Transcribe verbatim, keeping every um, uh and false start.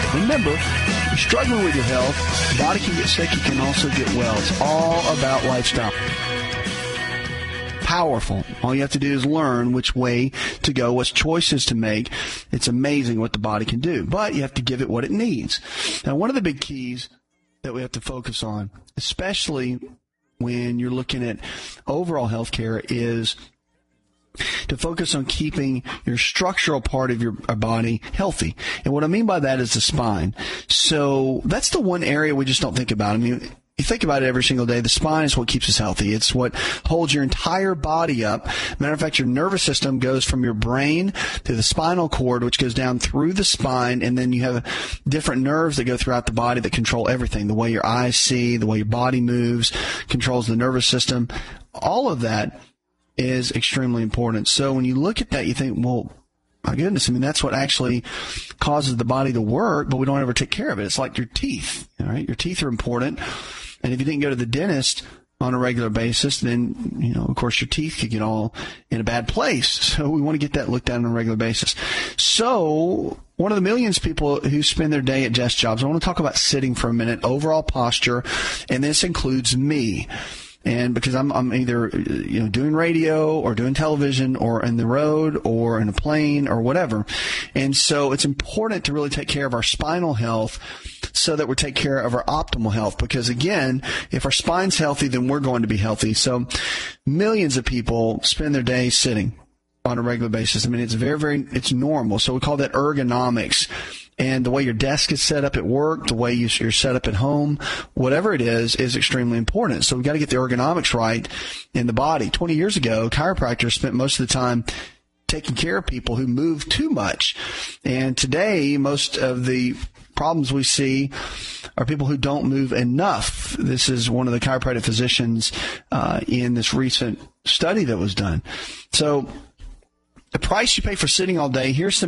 Remember, if you're struggling with your health, your body can get sick, you can also get well. It's all about lifestyle. Powerful. All you have to do is learn which way to go, what choices to make. It's amazing what the body can do, but you have to give it what it needs. Now, one of the big keys that we have to focus on, especially when you're looking at overall health care, is to focus on keeping your structural part of your body healthy. And what I mean by that is the spine. So that's the one area we just don't think about. I mean, you think about it every single day. The spine is what keeps us healthy. It's what holds your entire body up. Matter of fact, your nervous system goes from your brain to the spinal cord, which goes down through the spine, and then you have different nerves that go throughout the body that control everything. The way your eyes see, the way your body moves, controls the nervous system. All of that is extremely important. So when you look at that, you think, well, my goodness, I mean, that's what actually causes the body to work, but we don't ever take care of it. It's like your teeth, all right? Your teeth are important. And if you didn't go to the dentist on a regular basis, then, you know, of course, your teeth could get all in a bad place. So we want to get that looked at on a regular basis. So one of the millions of people who spend their day at desk jobs, I want to talk about sitting for a minute, overall posture, and this includes me. And because I'm, I'm either, you know, doing radio or doing television or in the road or in a plane or whatever. And so it's important to really take care of our spinal health so that we take care of our optimal health. Because again, if our spine's healthy, then we're going to be healthy. So millions of people spend their day sitting on a regular basis. I mean, it's very, very, it's normal. So we call that ergonomics. And the way your desk is set up at work, the way you're set up at home, whatever it is, is extremely important. So we've got to get the ergonomics right in the body. twenty years ago, chiropractors spent most of the time taking care of people who move too much. And today, most of the problems we see are people who don't move enough. This is one of the chiropractic physicians uh, in this recent study that was done. So the price you pay for sitting all day, here's some